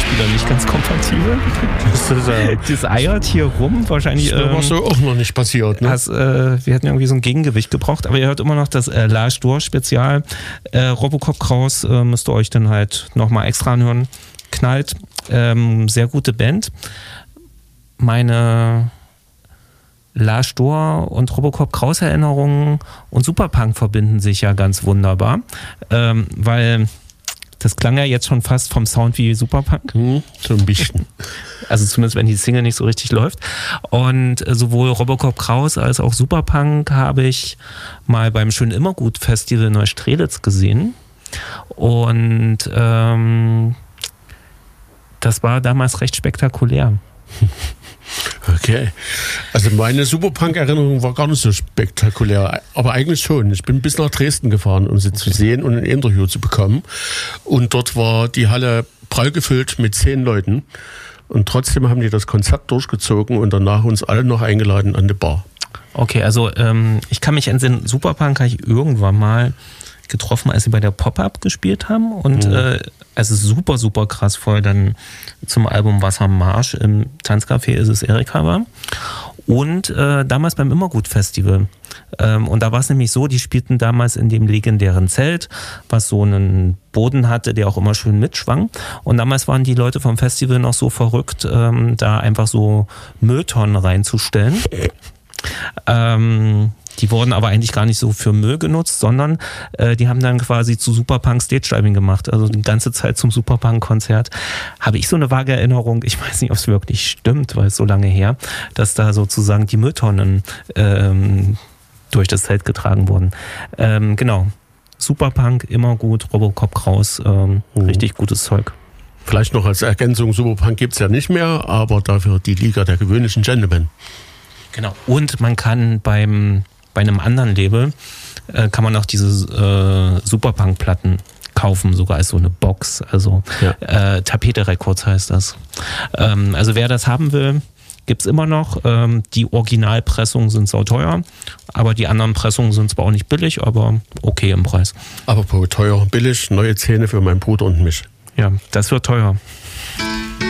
wieder nicht ganz kompatibel. Das eiert hier rum, wahrscheinlich. Das ist mir so auch noch nicht passiert. Ne? Wir hätten irgendwie so ein Gegengewicht gebraucht, aber ihr hört immer noch das L'Age d'Or Spezial. Robocop Kraus müsst ihr euch dann halt nochmal extra anhören. Knallt. Sehr gute Band. Meine L'Age d'Or und Robocop Kraus Erinnerungen und Superpunk verbinden sich ja ganz wunderbar, weil das klang ja jetzt schon fast vom Sound wie Superpunk. So ein bisschen. Also zumindest, wenn die Single nicht so richtig läuft. Und sowohl Robocop Kraus als auch Superpunk habe ich mal beim Schön Immergut Festival Neustrelitz gesehen. Und das war damals recht spektakulär. Okay. Also meine Superpunk-Erinnerung war gar nicht so spektakulär, aber eigentlich schon. Ich bin bis nach Dresden gefahren, um sie zu sehen und ein Interview zu bekommen. Und dort war die Halle prall gefüllt mit 10 Leuten. Und trotzdem haben die das Konzert durchgezogen und danach uns alle noch eingeladen an die Bar. Okay, also ich kann mich entsinnen, Superpunk habe ich irgendwann mal getroffen, als sie bei der Pop-Up gespielt haben und also super, super krass voll dann zum Album Wassermarsch im Tanzcafé Ist es Erika war und damals beim Immergut-Festival und da war es nämlich so, die spielten damals in dem legendären Zelt, was so einen Boden hatte, der auch immer schön mitschwang und damals waren die Leute vom Festival noch so verrückt, da einfach so Mülltonnen reinzustellen. Die wurden aber eigentlich gar nicht so für Müll genutzt, sondern die haben dann quasi zu Superpunk Stage-Diving gemacht. Also die ganze Zeit zum Superpunk-Konzert habe ich so eine vage Erinnerung, ich weiß nicht, ob es wirklich stimmt, weil es so lange her, dass da sozusagen die Mülltonnen durch das Zelt getragen wurden. Genau, Superpunk, immer gut, Robocop Kraus, richtig gutes Zeug. Vielleicht noch als Ergänzung, Superpunk gibt es ja nicht mehr, aber dafür die Liga der gewöhnlichen Gentlemen. Genau, und man kann bei einem anderen Label kann man auch diese Superpunk-Platten kaufen, sogar als so eine Box. Also Tapete Records heißt das. Also wer das haben will, gibt es immer noch. Die Originalpressungen sind sauteuer, aber die anderen Pressungen sind zwar auch nicht billig, aber okay im Preis. Aber teuer, billig, neue Zähne für meinen Bruder und mich. Ja, das wird teuer.